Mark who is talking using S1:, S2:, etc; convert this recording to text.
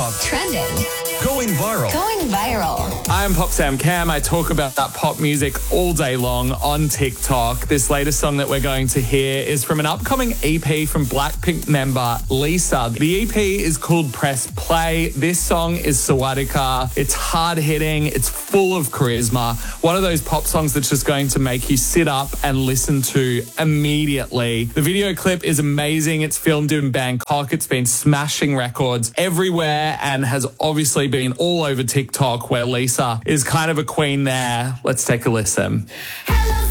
S1: TikTok.
S2: Trending.
S1: Going viral.
S2: Going viral.
S3: I'm Pop Sam Cam. I talk about that pop music all day long on TikTok. This latest song that we're going to hear is from an upcoming EP from Blackpink member Lisa. The EP is called Press Play. This song is Sawadika. It's hard-hitting. It's full of charisma. One of those pop songs that's just going to make you sit up and listen to immediately. The video clip is amazing. It's filmed in Bangkok. It's been smashing records everywhere and has obviously been all over TikTok, where Lisa is kind of a queen there. Let's take a listen.
S2: Hello.